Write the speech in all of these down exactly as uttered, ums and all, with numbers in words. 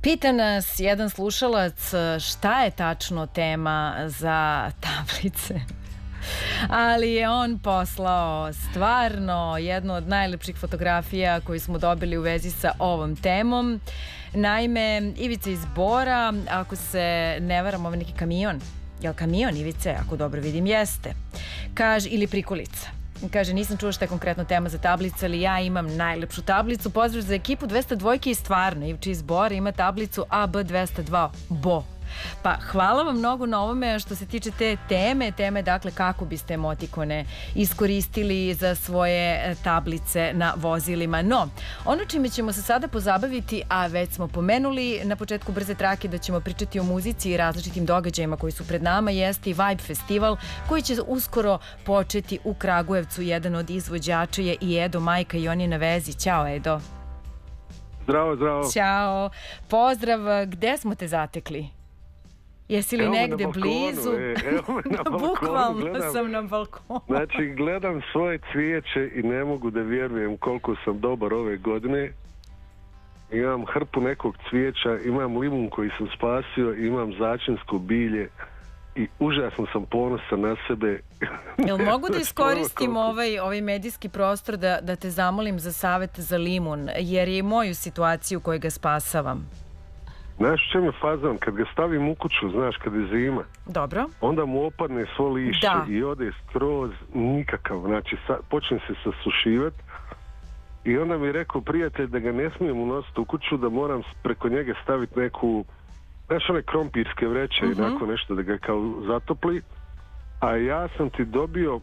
Pita nas jedan slušalac šta je tačno tema za tablice. Ali je on poslao stvarno jednu od najlepših fotografija koju smo dobili u vezi sa ovom temom. Naime, Ivica iz Bora, ako se ne varam, ovo neki kamion. Jel kamion, Ivice? Ako dobro vidim, jeste. Kaže, ili prikolica. Kaže, nisam čuo šta je konkretno tema za tablicu, ali ja imam najlepšu tablicu. Pozdrav za ekipu dvesta dva i stvarno, Ivči iz Bora ima tablicu A B dvesta dva Bo. Pa hvala vam mnogo na ovome što se tiče te teme, teme dakle kako biste emotikone iskoristili za svoje tablice na vozilima. No, ono čime ćemo se sada pozabaviti, a već smo pomenuli na početku brze trake da ćemo pričati o muzici i različitim događajima koji su pred nama, jeste i Vibe festival koji će uskoro početi u Kragujevcu. Jedan od izvođača je i Edo Majka i on je na vezi. Ćao Edo. Zdravo, zdravo. Ćao. Pozdrav, gde smo te zatekli? Jesi li evo negde na balkonu, blizu? E, evo na balkonu, Bukvalno gledam, sam na balkonu. Znači, gledam svoje cvijeće i ne mogu da vjerujem koliko sam dobar ove godine. Imam hrpu nekog cvijeća, imam limun koji sam spasio, imam začinsko bilje i užasno sam ponosan na sebe. Jel mogu da iskoristim ovaj, ovaj medijski prostor da, da te zamolim za savjet za limun, jer je i moju situaciju koju ga spasavam. Znaš u čem je fazan? Kad ga stavim u kuću, znaš, kad je zima, dobro, onda mu opadne svo lišće da. i ode skroz nikakav. Znači, sa, počne se sasušivati i onda mi je rekao prijatelj da ga ne smijem unositi u kuću, da moram preko njega staviti neku, znaš, one krompirske vreće uh-huh. i nakon nešto da ga kao zatopli. A ja sam ti dobio uh,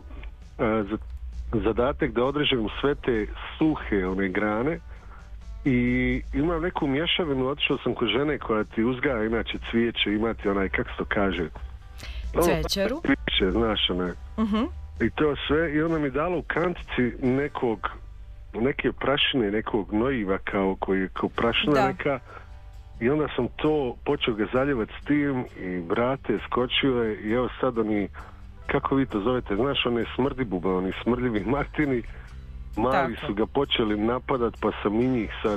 zadatak da odrežem sve te suhe one grane i imam neku mješavinu. Otišao sam kod žene koja ti uzgaja inače cvijeće, imati onaj, kako se to kaže, cvećaru, cvijeće, znaš, onaj. uh-huh. I to sve, i ona mi dala u kantici nekog, neke prašine, nekog gnojiva kao, koji je kao prašina da. neka, i onda sam to počeo ga zaljevati s tim i brate, skočio je i evo sad oni, kako vi to zovete, znaš, one smrdibuba, oni smrdljivi martini, mali tako. Su ga počeli napadat, pa sam i njih sad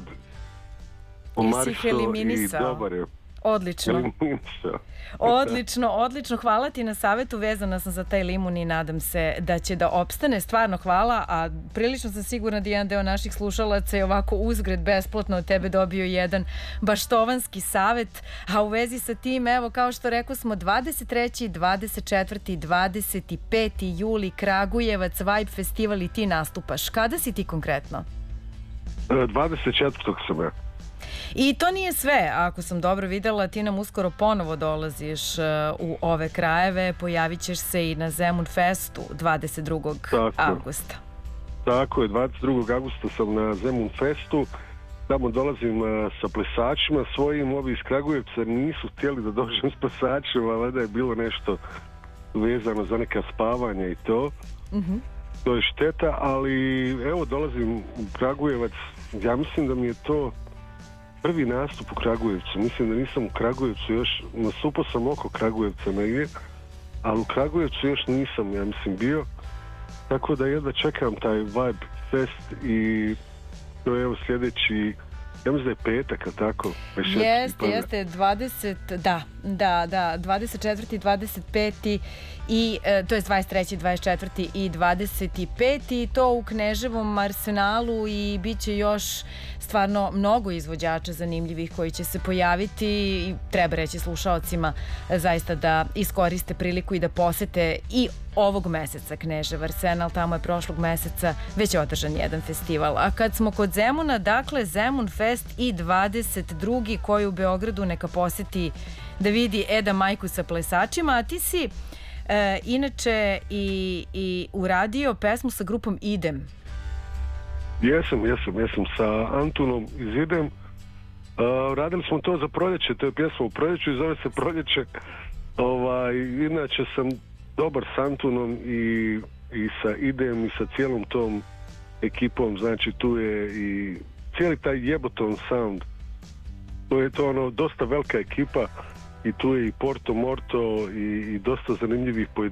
omarišao i dobar je. Odlično. Odlično, odlično. Hvala ti na savjetu, vezana sam za taj limun i nadam se da će da opstane. Stvarno hvala, a prilično sam sigurna da jedan deo naših slušalaca je ovako uzgred besplatno od tebe dobio jedan baštovanski savjet, a u vezi sa tim, evo, kao što rekao smo, dvadeset treći, dvadeset četvrti, dvadeset peti juli Kragujevac, Vibe festival i ti nastupaš. Kada si ti konkretno? dvadeset četvrtog sam ja. I to nije sve, ako sam dobro videla, ti nam uskoro ponovo dolaziš u ove krajeve, pojavit ćeš se i na Zemun Festu dvadeset drugog avgusta. Tako je, dvadeset drugog avgusta sam na Zemun Festu, tamo dolazim sa plesačima svojim, ovi iz Kragujevca nisu htjeli da dođem s plesačima, ali da je bilo nešto vezano za neka spavanja i to. Uh-huh. To je šteta, ali evo dolazim u Kragujevac, ja mislim da mi je to prvi nastup u Kragujevcu. Mislim da nisam u Kragujevcu još, nastupao sam oko Kragujevca negdje, ali u Kragujevcu još nisam, ja mislim, bio. Tako da jedva čekam taj Vibe Fest i to je evo sljedeći, ja mislim da je petak, a tako? Jeste, jeste, dvadeset, da, da, da, dvadeset četvrti, dvadeset peti i, to je dvadeset treći, dvadeset četvrti i dvadeset peti to u Kneževom arsenalu i bit će još stvarno mnogo izvođača zanimljivih koji će se pojaviti i treba reći slušaocima zaista da iskoriste priliku i da posete i ovog meseca Knežev arsenal, tamo je prošlog meseca već održan jedan festival. A kad smo kod Zemuna, dakle Zemun Fest i dvadeset drugi koji u Beogradu neka poseti da vidi Eda Majku sa plesačima, a ti si e, inače i, i uradio pesmu sa grupom Idem. Jesam, jesam, jesam sa Antunom iz Idem. Uh, radili smo to za proljeće, to je pjesma u proljeću i zove se Proljeće. Ovaj, inače sam dobar s Antunom i, i sa Idem i sa cijelom tom ekipom, znači tu je i cijeli taj jeboton sound. To je to ono dosta velika ekipa i tu je i Porto Morto i, i dosta zanimljivih pojedinaca